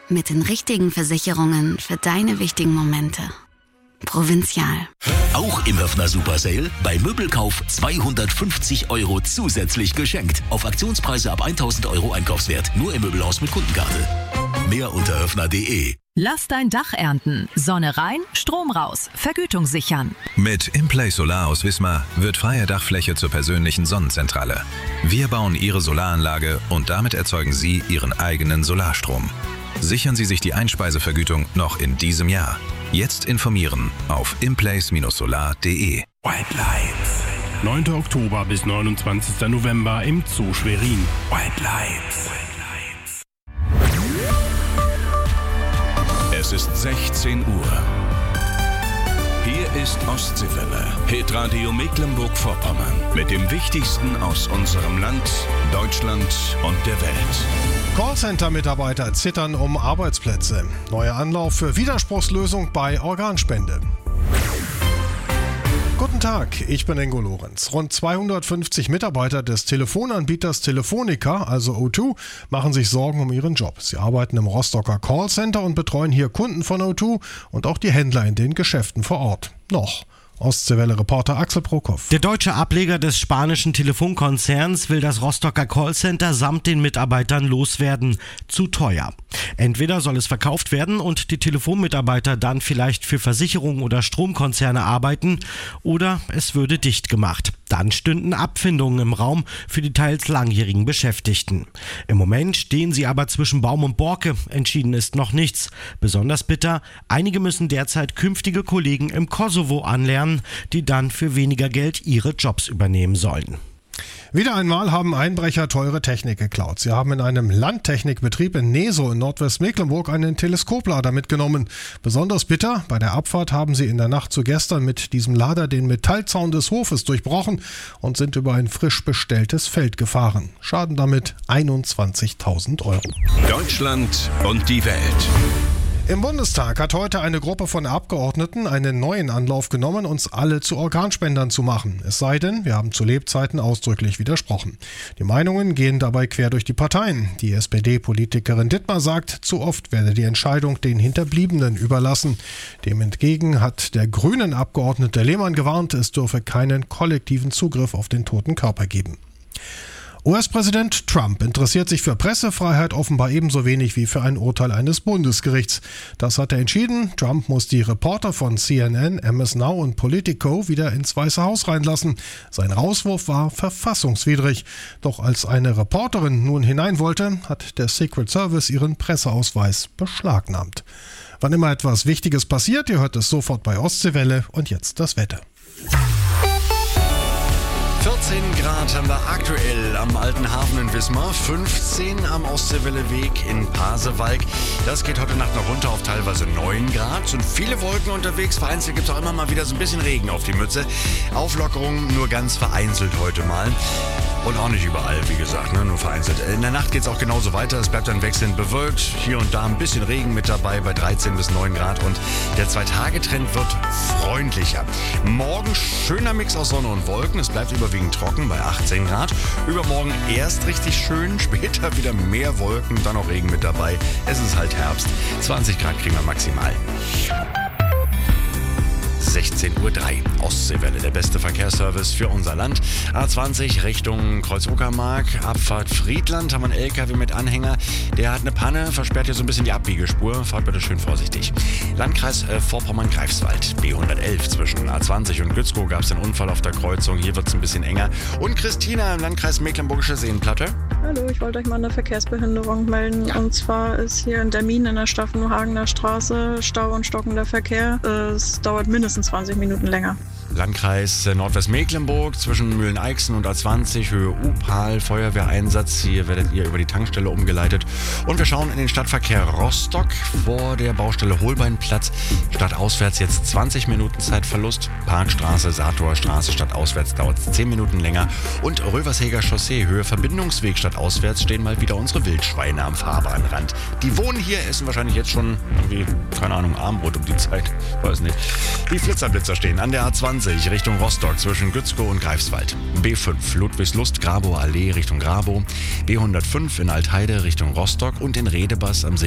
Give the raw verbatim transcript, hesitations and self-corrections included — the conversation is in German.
Mit den richtigen Versicherungen für deine wichtigen Momente. Provinzial. Auch im Höffner Super Sale. Bei Möbelkauf zweihundertfünfzig Euro zusätzlich geschenkt. Auf Aktionspreise ab tausend Euro Einkaufswert. Nur im Möbelhaus mit Kundenkarte. Mehr unter höffner punkt de. Lass dein Dach ernten. Sonne rein, Strom raus. Vergütung sichern. Mit Implay Solar aus Wismar wird freie Dachfläche zur persönlichen Sonnenzentrale. Wir bauen Ihre Solaranlage und damit erzeugen Sie Ihren eigenen Solarstrom. Sichern Sie sich die Einspeisevergütung noch in diesem Jahr. Jetzt informieren auf implace solar punkt de. White Lights. neunter Oktober bis neunundzwanzigster November im Zoo Schwerin. White Lights. Es ist sechzehn Uhr. Hier ist Ostseewelle, Hitradio Mecklenburg-Vorpommern. Mit dem Wichtigsten aus unserem Land, Deutschland und der Welt. Callcenter-Mitarbeiter zittern um Arbeitsplätze. Neuer Anlauf für Widerspruchslösung bei Organspende. Guten Tag, ich bin Ingo Lorenz. Rund zweihundertfünfzig Mitarbeiter des Telefonanbieters Telefonica, also O zwei, machen sich Sorgen um ihren Job. Sie arbeiten im Rostocker Callcenter und betreuen hier Kunden von O zwei und auch die Händler in den Geschäften vor Ort. Noch. Ostseewelle-Reporter Axel Prokop. Der deutsche Ableger des spanischen Telefonkonzerns will das Rostocker Callcenter samt den Mitarbeitern loswerden. Zu teuer. Entweder soll es verkauft werden und die Telefonmitarbeiter dann vielleicht für Versicherungen oder Stromkonzerne arbeiten, oder es würde dicht gemacht. Dann stünden Abfindungen im Raum für die teils langjährigen Beschäftigten. Im Moment stehen sie aber zwischen Baum und Borke. Entschieden ist noch nichts. Besonders bitter, einige müssen derzeit künftige Kollegen im Kosovo anlernen, die dann für weniger Geld ihre Jobs übernehmen sollen. Wieder einmal haben Einbrecher teure Technik geklaut. Sie haben in einem Landtechnikbetrieb in Neso in Nordwestmecklenburg einen Teleskoplader mitgenommen. Besonders bitter, bei der Abfahrt haben sie in der Nacht zu gestern mit diesem Lader den Metallzaun des Hofes durchbrochen und sind über ein frisch bestelltes Feld gefahren. Schaden damit einundzwanzigtausend Euro. Deutschland und die Welt. Im Bundestag hat heute eine Gruppe von Abgeordneten einen neuen Anlauf genommen, uns alle zu Organspendern zu machen. Es sei denn, wir haben zu Lebzeiten ausdrücklich widersprochen. Die Meinungen gehen dabei quer durch die Parteien. Die S P D-Politikerin Dittmar sagt, zu oft werde die Entscheidung den Hinterbliebenen überlassen. Dem entgegen hat der grünen Abgeordnete Lehmann gewarnt, es dürfe keinen kollektiven Zugriff auf den toten Körper geben. U S-Präsident Trump interessiert sich für Pressefreiheit offenbar ebenso wenig wie für ein Urteil eines Bundesgerichts. Das hat er entschieden. Trump muss die Reporter von C N N, M S Now und Politico wieder ins Weiße Haus reinlassen. Sein Rauswurf war verfassungswidrig. Doch als eine Reporterin nun hinein wollte, hat der Secret Service ihren Presseausweis beschlagnahmt. Wann immer etwas Wichtiges passiert, ihr hört es sofort bei Ostseewelle. Und jetzt das Wetter. vierzehn Grad haben wir aktuell am Alten Hafen in Wismar, fünfzehn am Ostseewelle-Weg in Pasewalk. Das geht heute Nacht noch runter auf teilweise neun Grad. Es sind viele Wolken unterwegs, vereinzelt gibt es auch immer mal wieder so ein bisschen Regen auf die Mütze. Auflockerung nur ganz vereinzelt heute mal. Und auch nicht überall, wie gesagt, ne? Nur vereinzelt. In der Nacht geht es auch genauso weiter. Es bleibt dann wechselnd bewölkt. Hier und da ein bisschen Regen mit dabei bei dreizehn bis neun Grad. Und der Zwei-Tage-Trend wird freundlicher. Morgen schöner Mix aus Sonne und Wolken. Es bleibt überwiegend trocken bei achtzehn Grad. Übermorgen erst richtig schön, später wieder mehr Wolken, dann auch Regen mit dabei. Es ist halt Herbst. zwanzig Grad kriegen wir maximal. sechzehn Uhr drei. Ostseewelle, der beste Verkehrsservice für unser Land. A zwanzig Richtung Kreuz-Uckermark, Abfahrt Friedland, haben wir einen L K W mit Anhänger. Der hat eine Panne, versperrt hier so ein bisschen die Abbiegespur. Fahrt bitte schön vorsichtig. Landkreis äh, Vorpommern-Greifswald, B hundertelf zwischen A zwanzig und Gützkow gab es einen Unfall auf der Kreuzung. Hier wird es ein bisschen enger. Und Christina im Landkreis Mecklenburgische Seenplatte. Hallo, ich wollte euch mal eine Verkehrsbehinderung melden. Ja. Und zwar ist hier in Dermin in der Staffenhagener Straße Stau und stockender Verkehr. Es dauert mindestens zwanzig Minuten länger. Landkreis Nordwestmecklenburg zwischen Mühlen-Eichsen und A zwanzig, Höhe Upal, Feuerwehreinsatz. Hier werdet ihr über die Tankstelle umgeleitet. Und wir schauen in den Stadtverkehr Rostock vor der Baustelle Holbeinplatz. Stadtauswärts jetzt zwanzig Minuten Zeitverlust. Parkstraße, Satorner Straße, stadtauswärts dauert es zehn Minuten länger. Und Röversheger Chaussee, Höhe Verbindungsweg stadtauswärts stehen mal wieder unsere Wildschweine am Fahrbahnrand. Die wohnen hier, essen wahrscheinlich jetzt schon irgendwie, keine Ahnung, Armbrot um die Zeit. Weiß nicht. Die Flitzerblitzer stehen an der A zwanzig Richtung Rostock zwischen Gützkow und Greifswald. B fünf Ludwigslust, Grabower Allee Richtung Grabow. B hundertfünf in Altheide Richtung Rostock und in Redebas am See